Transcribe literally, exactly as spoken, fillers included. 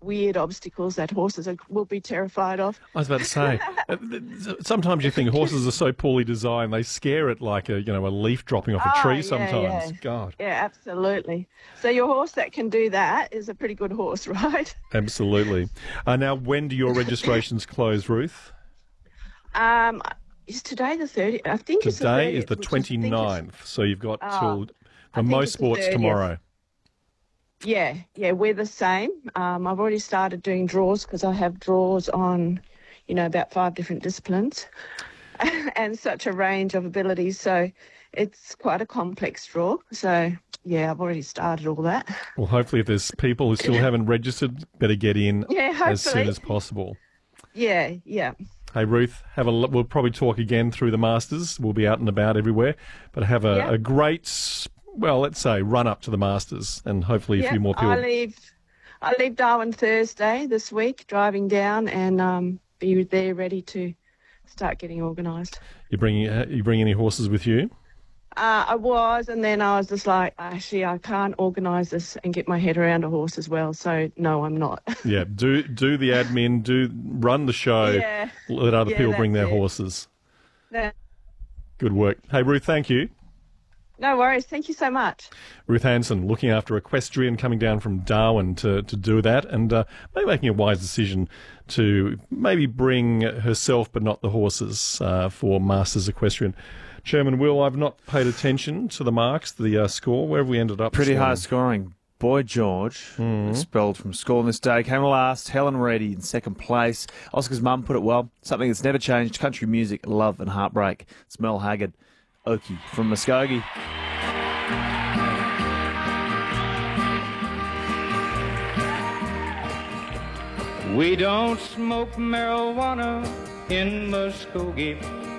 weird obstacles that horses are, will be terrified of. I was about to say, uh, sometimes you think horses are so poorly designed, they scare it like a, you know, a leaf dropping off a Oh, tree yeah, sometimes. yeah. God. Yeah, absolutely. So your horse that can do that is a pretty good horse, right? Absolutely. Uh, now, when do your registrations close, Ruth? Um, is today the thirtieth? I think it's the Today thirtieth. is the which I think is- twenty-ninth, so you've got Oh, till, I for think most it's the sports, thirtieth. tomorrow. Yeah, yeah, we're the same. Um, I've already started doing draws because I have draws on, you know, about five different disciplines and such a range of abilities. So it's quite a complex draw. So, yeah, I've already started all that. Well, hopefully if there's people who still haven't registered, better get in Yeah, as soon hopefully. as possible. Yeah, yeah. Hey, Ruth, have a, l- we'll probably talk again through the Masters. We'll be out and about everywhere. But have a, Yeah. a great, well, let's say, run up to the Masters, and hopefully a yeah, few more people. I leave, I leave Darwin Thursday this week, driving down and um, be there ready to start getting organised. You bring, uh, you bring any horses with you? Uh, I was, and then I was just like, actually, I can't organise this and get my head around a horse as well. So, no, I'm not. Yeah, do do the admin, do run the show, Yeah. let other Yeah, people bring their that's it. horses. No, Good work. Hey, Ruth, thank you. no worries. Thank you so much. Ruth Hanson, looking after equestrian, coming down from Darwin to, to do that, and uh, maybe making a wise decision to maybe bring herself but not the horses uh, for Masters Equestrian. Chairman Will, I've not paid attention to the marks, the uh, score. Where have we ended up? Pretty this high morning? scoring. Boy George, expelled from school on this day, came last. Helen Reedy in second place. Oscar's mum put it well. Something that's never changed. Country music, love and heartbreak. It's Mel Haggard. Okie from Muskogee. We don't smoke marijuana in Muskogee.